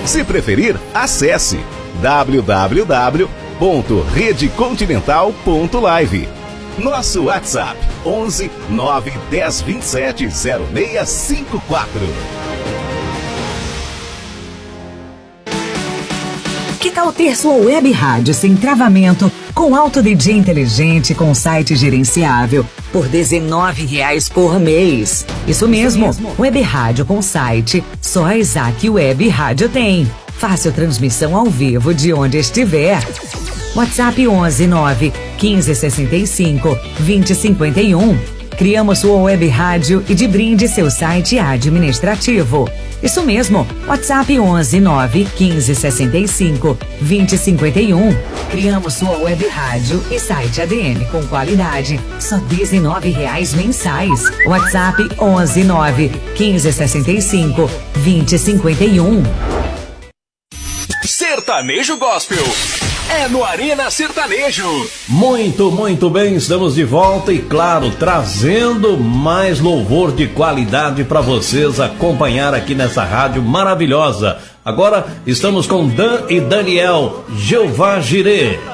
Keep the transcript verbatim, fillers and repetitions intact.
Se preferir, acesse w w w ponto rede continental ponto live. Nosso WhatsApp onze nove dez vinte e sete zero seis cinco quatro. Que tal ter sua web rádio sem travamento, com alto D J inteligente, com site gerenciável, por dezenove reais por mês? Isso mesmo, Isso mesmo. Web rádio com site, só a Isaac Web Rádio tem. Fácil transmissão ao vivo de onde estiver. WhatsApp onze nove quinze sessenta e cinco vinte cinquenta e um. Criamos sua web rádio e de brinde seu site administrativo. Isso mesmo, WhatsApp onze nove quinze sessenta e cinco vinte cinquenta e um. Criamos sua web rádio e site A D M com qualidade, só dezenove reais mensais. WhatsApp onze nove quinze sessenta e cinco vinte cinquenta e um. Sertanejo Gospel é no Arena Sertanejo. Muito, muito bem, estamos de volta e, claro, trazendo mais louvor de qualidade para vocês acompanhar aqui nessa rádio maravilhosa. Agora estamos com Dan e Daniel, Jeová Jireh.